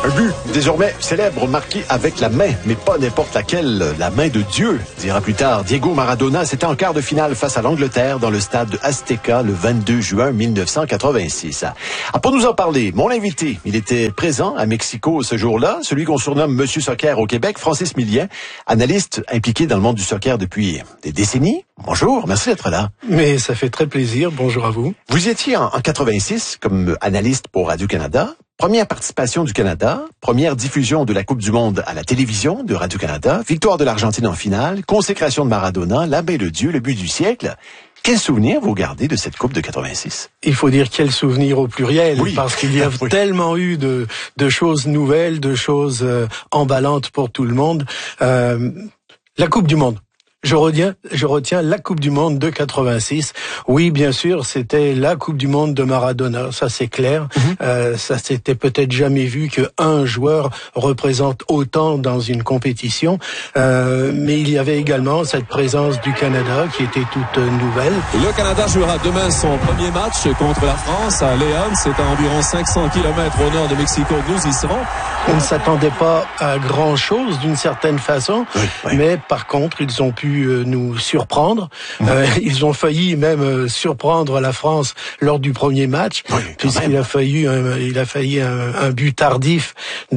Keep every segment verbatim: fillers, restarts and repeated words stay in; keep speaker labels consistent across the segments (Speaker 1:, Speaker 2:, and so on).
Speaker 1: Un but désormais célèbre marqué avec la main, mais pas n'importe laquelle, la main de Dieu, dira plus tard Diego Maradona. C'était en quart de finale face à l'Angleterre dans le stade de Azteca le vingt-deux juin mille neuf cent quatre-vingt-six. Ah, pour nous en parler, mon invité, il était présent à Mexico ce jour-là, celui qu'on surnomme Monsieur Soccer au Québec, Francis Millien, analyste impliqué dans le monde du soccer depuis des décennies. Bonjour, merci d'être là.
Speaker 2: Mais ça fait très plaisir, bonjour à vous.
Speaker 1: Vous y étiez en, en quatre-vingt-six comme analyste pour Radio-Canada. Première participation du Canada, première diffusion de la Coupe du Monde à la télévision de Radio-Canada, victoire de l'Argentine en finale, consécration de Maradona, la main de Dieu, le but du siècle. Quel souvenir vous gardez de cette Coupe de quatre-vingt-six?
Speaker 2: Il faut dire quel souvenir au pluriel, oui. Parce qu'il y a oui. tellement eu de, de choses nouvelles, de choses euh, emballantes pour tout le monde. Euh, la Coupe du Monde. Je retiens, je retiens la Coupe du Monde de quatre-vingt-six. Oui, bien sûr, c'était la Coupe du Monde de Maradona, ça c'est clair. Mm-hmm. Euh, ça s'était peut-être jamais vu qu'un joueur représente autant dans une compétition. Euh, mais il y avait également cette présence du Canada qui était toute nouvelle.
Speaker 3: Le Canada jouera demain son premier match contre la France à León. C'est à environ cinq cents kilomètres au nord de Mexico. Nous y serons.
Speaker 2: On ne s'attendait pas à grand-chose d'une certaine façon, oui, oui. mais par contre, ils ont pu nous surprendre. Mmh. Euh, ils ont failli même surprendre la France lors du premier match, oui, puisqu'il a failli, un, il a failli un, un but tardif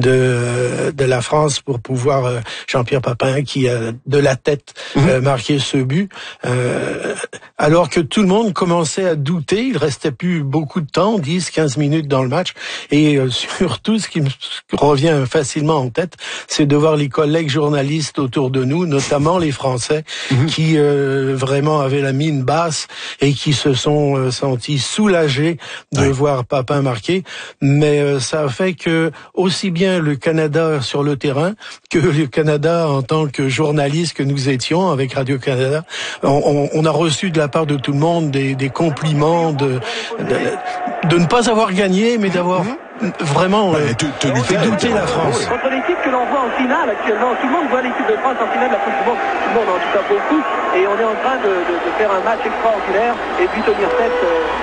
Speaker 2: de de la France pour pouvoir euh, Jean-Pierre Papin qui a de la tête mmh. euh, marqué ce but. Euh, alors que tout le monde commençait à douter, il restait plus beaucoup de temps, dix, quinze minutes dans le match, et euh, surtout ce qui me revient facilement en tête, c'est de voir les collègues journalistes autour de nous, notamment les Français, Mmh. qui euh, vraiment avaient la mine basse et qui se sont euh, sentis soulagés de oui. voir Papin marquer. Mais euh, ça a fait que aussi bien le Canada sur le terrain que le Canada en tant que journaliste que nous étions avec Radio-Canada, on, on a reçu de la part de tout le monde des, des compliments de, de, de ne pas avoir gagné, mais d'avoir mmh. vraiment
Speaker 1: ouais, euh, te, te
Speaker 2: fait douter la France.
Speaker 4: Oui. Contre l'équipe que l'on voit en finale actuellement, tout le monde voit l'équipe de France en finale de la Coupe du Monde, tout le monde en tout cas beaucoup, et on est en train de, de, de faire un match extraordinaire et puis tenir tête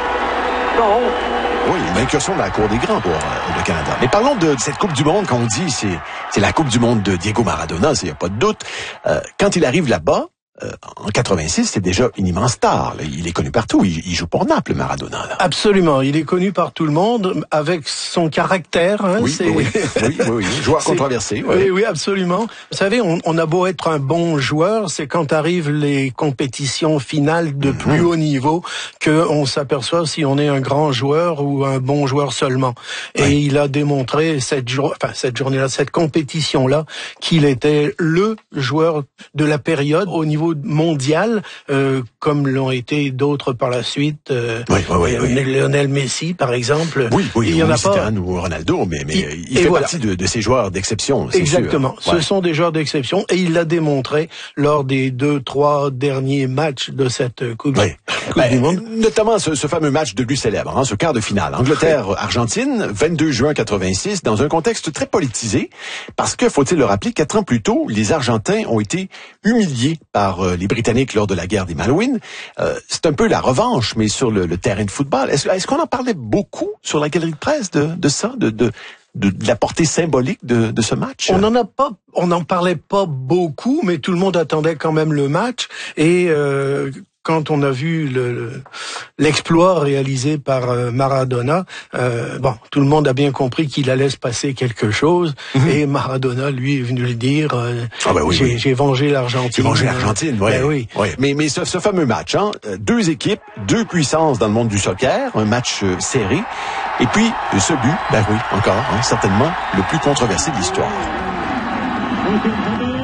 Speaker 4: euh, sans honte.
Speaker 1: Oui, une incursion dans la cour des grands pour euh, le Canada. Mais parlons de, de cette Coupe du Monde, quand on dit c'est c'est la Coupe du Monde de Diego Maradona, il n'y a pas de doute. Euh, quand il arrive là-bas, Euh, en quatre-vingt-six, c'est déjà une immense star. Là. Il est connu partout. Il, il joue pour Naples, Maradona. Là.
Speaker 2: Absolument. Il est connu par tout le monde avec son caractère. Hein,
Speaker 1: oui,
Speaker 2: c'est...
Speaker 1: oui, oui, oui, oui. Joueur controversé.
Speaker 2: Oui. oui, oui, absolument. Vous savez, on, on a beau être un bon joueur, c'est quand arrivent les compétitions finales de mm-hmm. plus haut niveau qu'on s'aperçoit si on est un grand joueur ou un bon joueur seulement. Et oui. il a démontré cette, jour... enfin, cette journée-là, cette compétition-là, qu'il était le joueur de la période au niveau mondial, euh, comme l'ont été d'autres par la suite. Euh,
Speaker 1: oui, oui, oui, oui.
Speaker 2: Lionel Messi, par exemple.
Speaker 1: Oui, oui,
Speaker 2: il y en a pas.
Speaker 1: Ou Ronaldo, mais, mais il, il fait voilà. partie de, de ces joueurs d'exception. C'est
Speaker 2: Exactement.
Speaker 1: Sûr.
Speaker 2: Ce
Speaker 1: ouais.
Speaker 2: sont des joueurs d'exception, et il l'a démontré lors des deux, trois derniers matchs de cette Coupe,
Speaker 1: oui.
Speaker 2: coupe
Speaker 1: ben,
Speaker 2: du Monde.
Speaker 1: Notamment ce, ce fameux match de but célèbre, hein, ce quart de finale. Angleterre-Argentine, vingt-deux juin quatre-vingt-six, dans un contexte très politisé, parce que, faut-il le rappeler, quatre ans plus tôt, les Argentins ont été humiliés par euh, les Britanniques lors de la guerre des Malouines. Euh, c'est un peu la revanche, mais sur le, le terrain de football. Est-ce, est-ce qu'on en parlait beaucoup sur la galerie de presse de, de ça, de, de, de, de la portée symbolique de, de ce match?
Speaker 2: On n'en a pas, on n'en parlait pas beaucoup, mais tout le monde attendait quand même le match. Et euh, quand on a vu le, l'exploit réalisé par euh, Maradona, euh, bon, tout le monde a bien compris qu'il allait se passer quelque chose. Mm-hmm. Et Maradona, lui, est venu le dire. Euh,
Speaker 1: ah ben oui,
Speaker 2: j'ai,
Speaker 1: oui.
Speaker 2: j'ai vengé l'Argentine.
Speaker 1: J'ai vengé l'Argentine, oui.
Speaker 2: Ben oui.
Speaker 1: oui. Mais, mais ce, ce fameux match, hein, deux équipes, deux puissances dans le monde du soccer, un match euh, serré. Et puis, ce but, ben oui, encore, hein, certainement, le plus controversé de l'histoire.